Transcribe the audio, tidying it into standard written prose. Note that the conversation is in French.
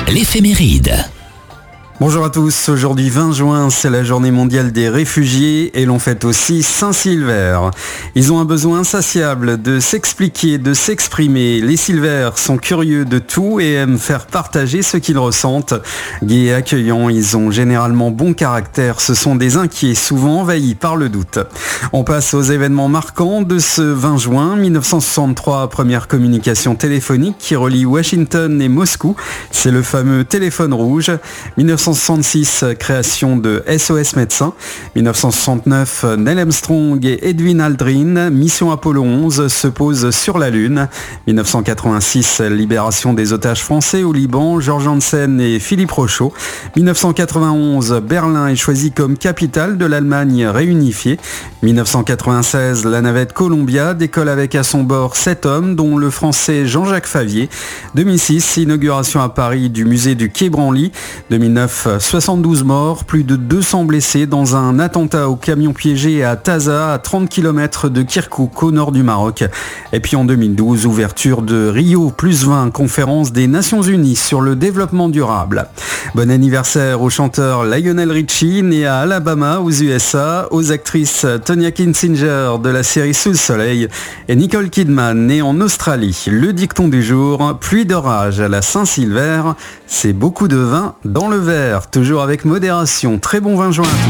l'éphéméride. Bonjour à tous, aujourd'hui 20 juin, c'est la journée mondiale des réfugiés et l'on fête aussi Saint-Sylver. Ils ont un besoin insatiable de s'expliquer, de s'exprimer. Les Sylvers sont curieux de tout et aiment faire partager ce qu'ils ressentent. Gais et accueillants, ils ont généralement bon caractère, ce sont des inquiets, souvent envahis par le doute. On passe aux événements marquants de ce 20 juin, 1963, première communication téléphonique qui relie Washington et Moscou. C'est le fameux téléphone rouge. 1966, création de SOS Médecins. 1969, Neil Armstrong et Edwin Aldrin, mission Apollo 11, se posent sur la Lune. 1986, libération des otages français au Liban, Georges Janssen et Philippe Rochaud. 1991, Berlin est choisi comme capitale de l'Allemagne réunifiée. 1996, la navette Columbia décolle avec à son bord 7 hommes, dont le français Jean-Jacques Favier. 2006, inauguration à Paris du musée du Quai Branly. 2009, 72 morts, plus de 200 blessés dans un attentat au camion piégé à Taza, à 30 km de Kirkouk, au nord du Maroc. Et puis en 2012, ouverture de Rio +20, conférence des Nations Unies sur le développement durable. Bon anniversaire au chanteur Lionel Richie, né à Alabama, aux USA, aux actrices Tonya Kinsinger de la série Sous le soleil et Nicole Kidman, née en Australie. Le dicton du jour, pluie d'orage à la Saint-Sylver, c'est beaucoup de vin dans le verre, toujours avec modération. Très bon 20 juin à tous.